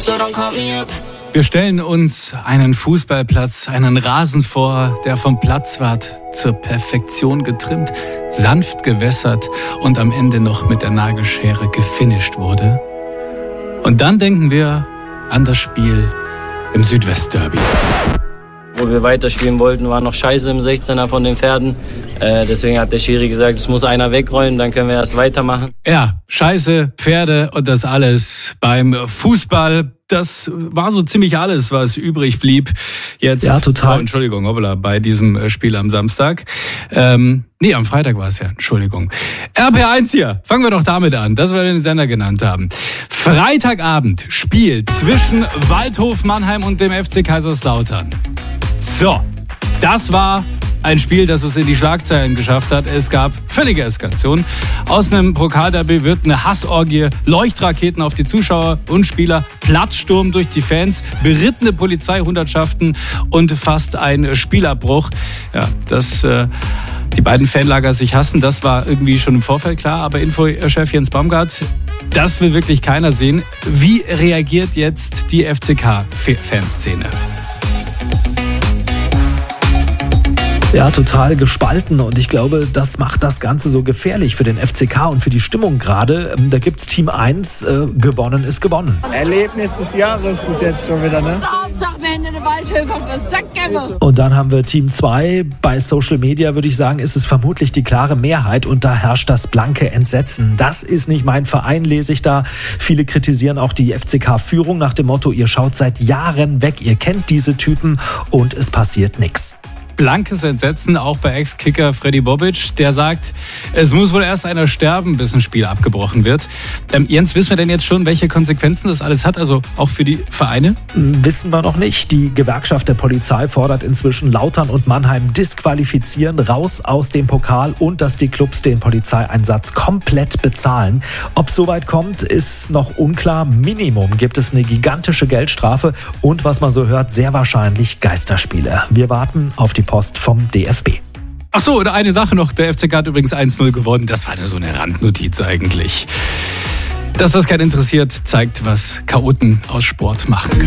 so don't call me up. Wir stellen uns einen Fußballplatz, einen Rasen vor, der vom Platzwart zur Perfektion getrimmt, sanft gewässert und am Ende noch mit der Nagelschere gefinisht wurde. Und dann denken wir an das Spiel im Südwestderby. Wo wir weiterspielen wollten, war noch Scheiße im 16er von den Pferden. Deswegen hat der Schiri gesagt, es muss einer wegräumen, dann können wir erst weitermachen. Ja, Scheiße, Pferde und das alles beim Fußball. Das war so ziemlich alles, was übrig blieb jetzt. Ja, total. Oh, Entschuldigung, hoppla, bei diesem Spiel am Samstag. Am Freitag war es ja, Entschuldigung. RP1 hier, fangen wir doch damit an, dass wir den Sender genannt haben. Freitagabend Spiel zwischen Waldhof Mannheim und dem FC Kaiserslautern. So, das war ein Spiel, das es in die Schlagzeilen geschafft hat. Es gab völlige Eskalation. Aus einem Pokalderby wird eine Hassorgie, Leuchtraketen auf die Zuschauer und Spieler, Platzsturm durch die Fans, berittene Polizeihundertschaften und fast ein Spielabbruch. Ja, dass die beiden Fanlager sich hassen, das war irgendwie schon im Vorfeld klar. Aber Infochef Jens Baumgart, das will wirklich keiner sehen. Wie reagiert jetzt die FCK-Fanszene? Ja, total gespalten und ich glaube, das macht das Ganze so gefährlich für den FCK und für die Stimmung gerade. Da gibt's Team 1, gewonnen ist gewonnen. Erlebnis des Jahres bis jetzt schon wieder, ne? Hauptsache wir haben eine Waldhöfe auf das Sackgabe. Und dann haben wir Team 2. Bei Social Media würde ich sagen, ist es vermutlich die klare Mehrheit und da herrscht das blanke Entsetzen. Das ist nicht mein Verein, lese ich da. Viele kritisieren auch die FCK-Führung nach dem Motto, ihr schaut seit Jahren weg, ihr kennt diese Typen und es passiert nichts. Blankes Entsetzen auch bei Ex-Kicker Freddy Bobic, der sagt, es muss wohl erst einer sterben, bis ein Spiel abgebrochen wird. Jens, wissen wir denn jetzt schon, welche Konsequenzen das alles hat, also auch für die Vereine? Wissen wir noch nicht. Die Gewerkschaft der Polizei fordert inzwischen Lautern und Mannheim disqualifizieren, raus aus dem Pokal und dass die Clubs den Polizeieinsatz komplett bezahlen. Ob es soweit kommt, ist noch unklar. Minimum gibt es eine gigantische Geldstrafe und, was man so hört, sehr wahrscheinlich Geisterspiele. Wir warten auf die Post vom DFB. Ach so, oder eine Sache noch. Der FCK hat übrigens 1-0 gewonnen. Das war nur so eine Randnotiz eigentlich. Dass das keinen interessiert, zeigt, was Chaoten aus Sport machen können.